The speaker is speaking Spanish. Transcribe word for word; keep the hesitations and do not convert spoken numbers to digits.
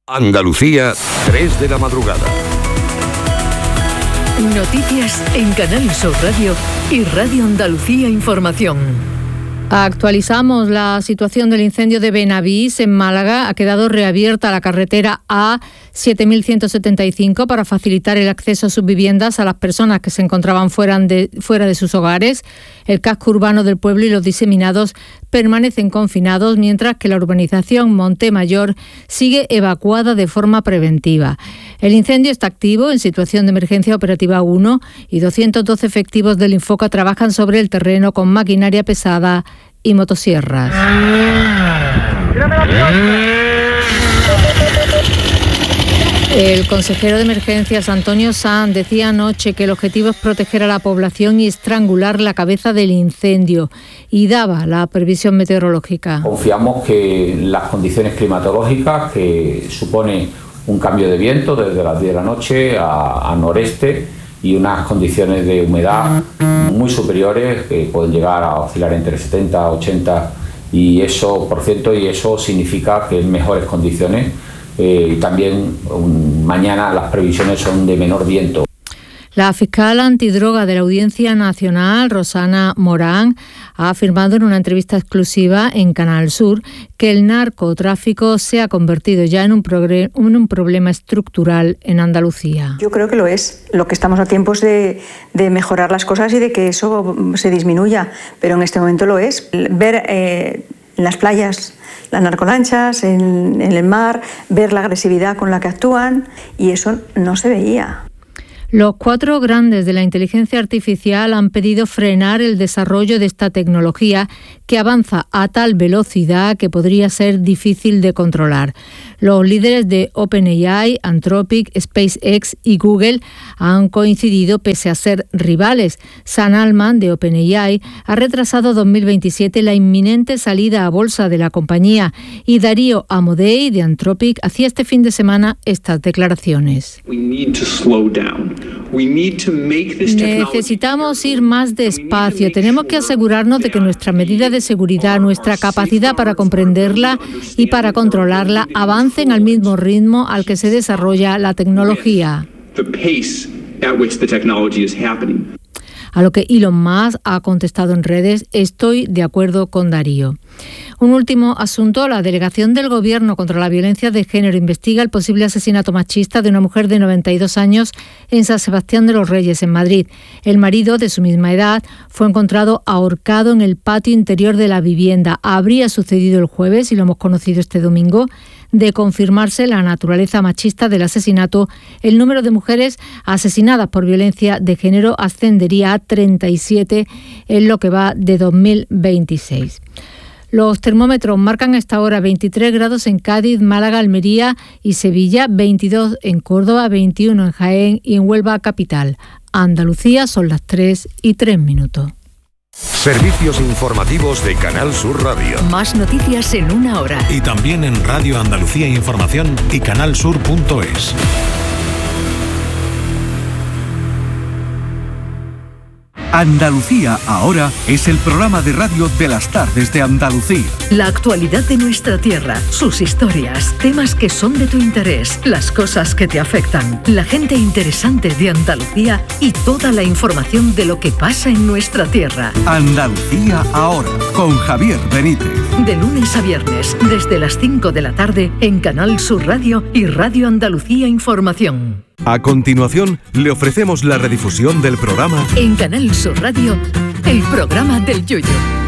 Andalucía, tres de la madrugada. Noticias en Canal Sur Radio y Radio Andalucía Información. Actualizamos la situación del incendio de Benavís en Málaga. Ha quedado reabierta la carretera A siete mil ciento setenta y cinco para facilitar el acceso a sus viviendas a las personas que se encontraban fuera de, fuera de sus hogares. El casco urbano del pueblo y los diseminados permanecen confinados, mientras que la urbanización Montemayor sigue evacuada de forma preventiva. El incendio está activo en situación de emergencia operativa uno y doscientos doce efectivos del Infoca trabajan sobre el terreno con maquinaria pesada y motosierras. El consejero de Emergencias, Antonio Sanz, decía anoche que el objetivo es proteger a la población y estrangular la cabeza del incendio, y daba la previsión meteorológica. Confiamos que las condiciones climatológicas, que supone un cambio de viento desde las diez de la noche a, a noreste, y unas condiciones de humedad muy superiores que pueden llegar a oscilar entre setenta, ochenta y eso por ciento, y eso significa que en mejores condiciones. Eh, y también um, mañana las previsiones son de menor viento. La fiscal antidroga de la Audiencia Nacional, Rosana Morán, ha afirmado en una entrevista exclusiva en Canal Sur que el narcotráfico se ha convertido ya en un, progre- en un problema estructural en Andalucía. Yo creo que lo es. Lo que estamos a tiempo es de, de mejorar las cosas y de que eso se disminuya, pero en este momento lo es. Ver eh, en las playas las narcolanchas, en, en el mar, ver la agresividad con la que actúan, y eso no se veía. Los cuatro grandes de la inteligencia artificial han pedido frenar el desarrollo de esta tecnología que avanza a tal velocidad que podría ser difícil de controlar. Los líderes de OpenAI, Anthropic, SpaceX y Google han coincidido pese a ser rivales. Sam Altman, de OpenAI, ha retrasado dos mil veintisiete la inminente salida a bolsa de la compañía, y Darío Amodei, de Anthropic, hacía este fin de semana estas declaraciones. Necesitamos ir más despacio. Tenemos que asegurarnos de que nuestra medida de seguridad, nuestra capacidad para comprenderla y para controlarla avancen al mismo ritmo al que se desarrolla la tecnología. A lo que Elon Musk ha contestado en redes: estoy de acuerdo con Darío. Un último asunto: la Delegación del Gobierno contra la Violencia de Género investiga el posible asesinato machista de una mujer de noventa y dos años en San Sebastián de los Reyes, en Madrid. El marido, de su misma edad, fue encontrado ahorcado en el patio interior de la vivienda. Habría sucedido el jueves y lo hemos conocido este domingo. De confirmarse la naturaleza machista del asesinato, el número de mujeres asesinadas por violencia de género ascendería a treinta y siete en lo que va de dos mil veintiséis. Los termómetros marcan a esta hora veintitrés grados en Cádiz, Málaga, Almería y Sevilla, veintidós en Córdoba, veintiuno en Jaén y en Huelva capital. Andalucía son las tres y tres minutos. Servicios informativos de Canal Sur Radio. Más noticias en una hora. Y también en Radio Andalucía Información y canalsur punto es. Andalucía Ahora es el programa de radio de las tardes de Andalucía. La actualidad de nuestra tierra, sus historias, temas que son de tu interés, las cosas que te afectan, la gente interesante de Andalucía y toda la información de lo que pasa en nuestra tierra. Andalucía Ahora, con Javier Benítez. De lunes a viernes, desde las cinco de la tarde, en Canal Sur Radio y Radio Andalucía Información. A continuación, le ofrecemos la redifusión del programa En Canal Sur Radio, el programa del Yoyo.